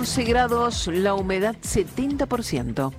11 grados, la humedad 70%.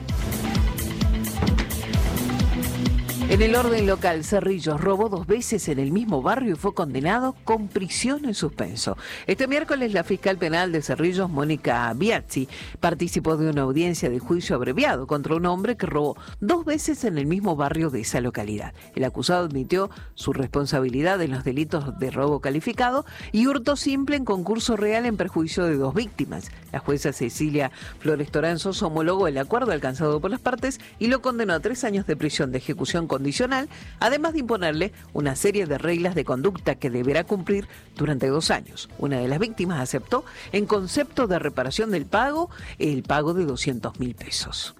En el orden local, Cerrillos robó 2 veces en el mismo barrio y fue condenado con prisión en suspenso. Este miércoles, la fiscal penal de Cerrillos, Mónica Biazzi, participó de una audiencia de juicio abreviado contra un hombre que robó 2 veces en el mismo barrio de esa localidad. El acusado admitió su responsabilidad en los delitos de robo calificado y hurto simple en concurso real en perjuicio de 2 víctimas. La jueza Cecilia Flores Toranzos homologó el acuerdo alcanzado por las partes y lo condenó a 3 años de prisión de ejecución condicional, además de imponerle una serie de reglas de conducta que deberá cumplir durante 2 años. Una de las víctimas aceptó, en concepto de reparación del pago, el pago de 200.000 pesos.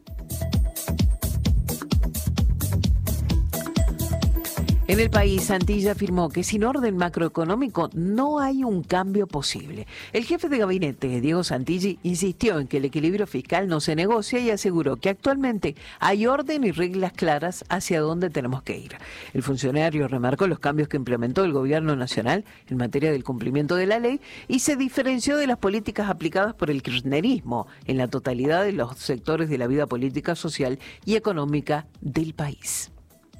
En el país, Santilla afirmó que sin orden macroeconómico no hay un cambio posible. El jefe de gabinete, Diego Santilli, insistió en que el equilibrio fiscal no se negocia y aseguró que actualmente hay orden y reglas claras hacia dónde tenemos que ir. El funcionario remarcó los cambios que implementó el gobierno nacional en materia del cumplimiento de la ley y se diferenció de las políticas aplicadas por el kirchnerismo en la totalidad de los sectores de la vida política, social y económica del país.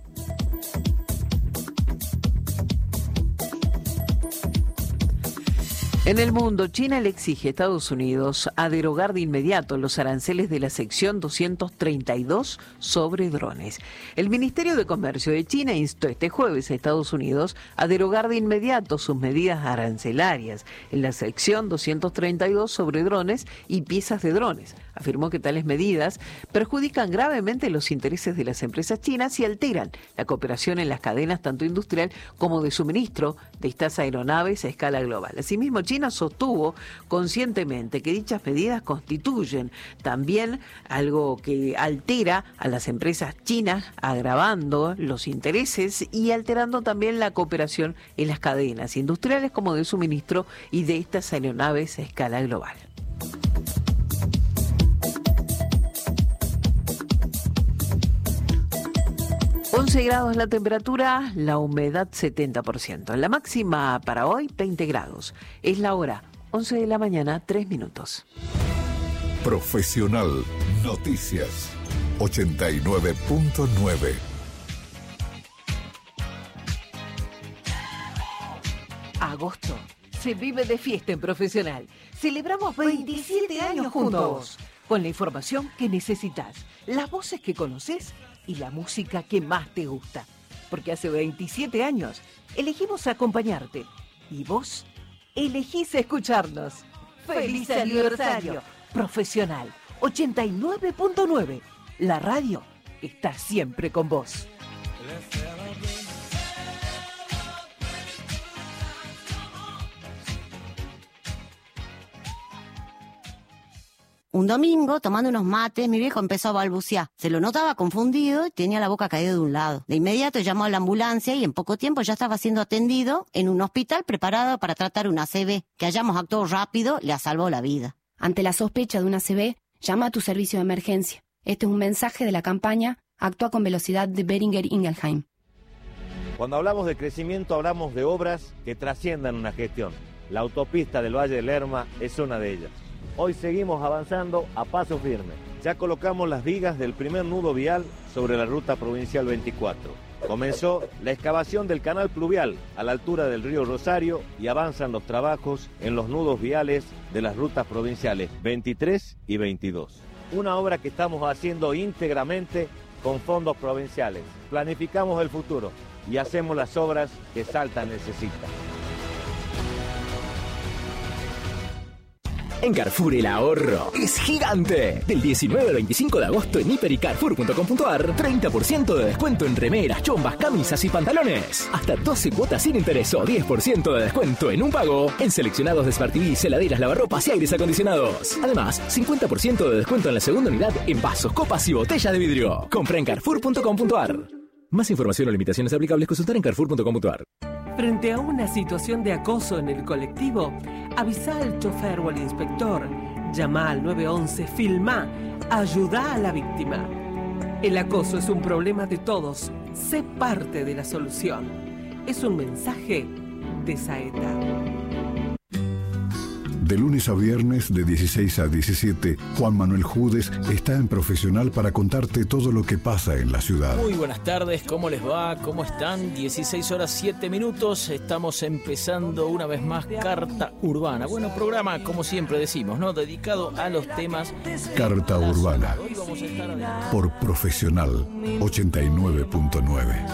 En el mundo, China le exige a Estados Unidos a derogar de inmediato los aranceles de la sección 232 sobre drones. El Ministerio de Comercio de China instó este jueves a Estados Unidos a derogar de inmediato sus medidas arancelarias en la sección 232 sobre drones y piezas de drones. Afirmó que tales medidas perjudican gravemente los intereses de las empresas chinas y alteran la cooperación en las cadenas tanto industrial como de suministro de estas aeronaves a escala global. Asimismo, China sostuvo conscientemente que dichas medidas constituyen también algo que altera a las empresas chinas, agravando los intereses y alterando también la cooperación en las cadenas industriales como de suministro y de estas aeronaves a escala global. .grados la temperatura, la humedad 70%. La máxima para hoy, 20 grados. Es la hora, 11 de la mañana, 3 minutos. Profesional Noticias 89.9. Agosto se vive de fiesta en Profesional. Celebramos 27 años juntos. Con la información que necesitas, las voces que conoces y la música que más te gusta. Porque hace 27 años elegimos acompañarte y vos elegís escucharnos. ¡Feliz aniversario! Profesional 89.9. La radio está siempre con vos. Un domingo, tomando unos mates, mi viejo empezó a balbucear. Se lo notaba confundido y tenía la boca caída de un lado. De inmediato llamó a la ambulancia y en poco tiempo ya estaba siendo atendido en un hospital preparado para tratar una ACV. Que hayamos actuado rápido le ha salvado la vida. Ante la sospecha de una ACV, llama a tu servicio de emergencia. Este es un mensaje de la campaña Actúa con velocidad de Boehringer Ingelheim. Cuando hablamos de crecimiento, hablamos de obras que trasciendan una gestión. La autopista del Valle del Lerma es una de ellas. Hoy seguimos avanzando a paso firme. Ya colocamos las vigas del primer nudo vial sobre la ruta provincial 24. Comenzó la excavación del canal pluvial a la altura del río Rosario y avanzan los trabajos en los nudos viales de las rutas provinciales 23 y 22. Una obra que estamos haciendo íntegramente con fondos provinciales. Planificamos el futuro y hacemos las obras que Salta necesita. En Carrefour el ahorro es gigante. Del 19 al 25 de agosto en hiper y carrefour.com.ar, 30% de descuento en remeras, chombas, camisas y pantalones. Hasta 12 cuotas sin interés o 10% de descuento en un pago en seleccionados de Smart TV, heladeras, lavarropas y aires acondicionados. Además, 50% de descuento en la segunda unidad en vasos, copas y botellas de vidrio. Compra en carrefour.com.ar. Más información o limitaciones aplicables consultar en carrefour.com.ar. Frente a una situación de acoso en el colectivo, avisa al chofer o al inspector, llama al 911, filmá, ayuda a la víctima. El acoso es un problema de todos, sé parte de la solución. Es un mensaje de Saeta. De lunes a viernes, de 16 a 17, Juan Manuel Judes está en Profesional para contarte todo lo que pasa en la ciudad. Muy buenas tardes, ¿cómo les va? ¿Cómo están? 16 horas 7 minutos, estamos empezando una vez más Carta Urbana. Bueno, programa, como siempre decimos, ¿no? Dedicado a los temas... Carta Urbana, Hoy vamos a estar... por Profesional 89.9.